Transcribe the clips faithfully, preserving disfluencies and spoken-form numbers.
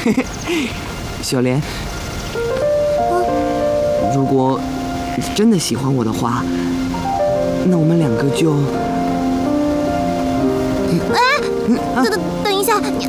小莲，如果你真的喜欢我的话，那我们两个就…… 哎，等等等一下，你，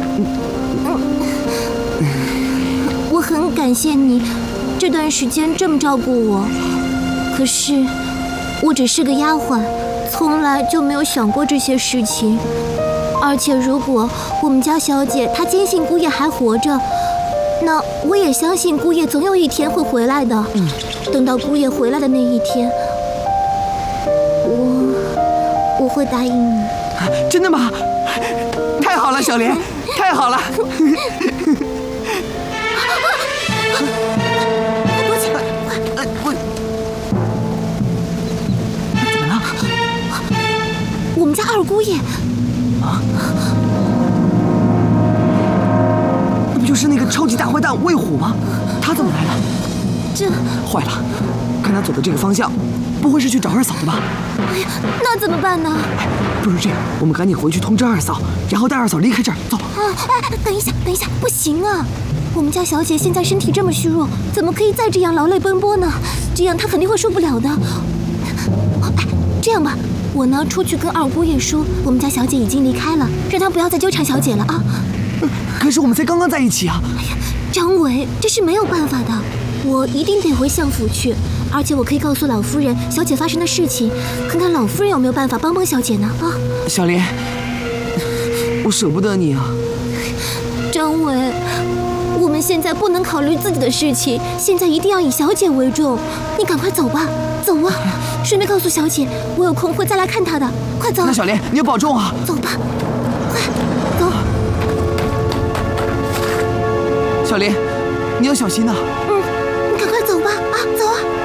我很感谢你这段时间这么照顾我，可是我只是个丫鬟，从来就没有想过这些事情。而且如果我们家小姐她坚信姑爷还活着，那我也相信姑爷总有一天会回来的。嗯，等到姑爷回来的那一天，我我会答应你。 真的吗？太好了，小莲，太好了！ 躲起来！ 呃，我怎么了？ 我们家二姑爷啊！那不就是那个超级大坏蛋魏虎吗？他怎么来了？ 这坏了，看他走的这个方向，不会是去找二嫂的吧？ 哎呀，那怎么办呢？ 不如这样，我们赶紧回去通知二嫂，然后带二嫂离开这儿。走。 啊，哎，等一下，等一下，不行啊！我们家小姐现在身体这么虚弱，怎么可以再这样劳累奔波呢？这样她肯定会受不了的。哎，这样吧，我呢出去跟二姑爷说，我们家小姐已经离开了，让她不要再纠缠小姐了啊。 可是我们才刚刚在一起啊！ 哎呀，张伟，这是没有办法的，我一定得回相府去。而且我可以告诉老夫人小姐发生的事情，看看老夫人有没有办法帮帮小姐呢？啊， 小莲，我舍不得你啊。 张伟，我们现在不能考虑自己的事情，现在一定要以小姐为重。你赶快走吧，走啊！顺便告诉小姐，我有空会再来看她的。快走！ 那小莲，你要保重啊！ 走吧，快走！ 小莲，你要小心呐。 嗯。